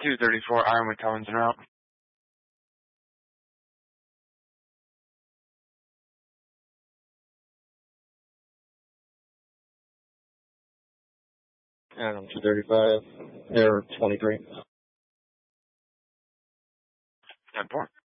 234 Ironwood Collins en route. Adam 235, error 23. 10-4.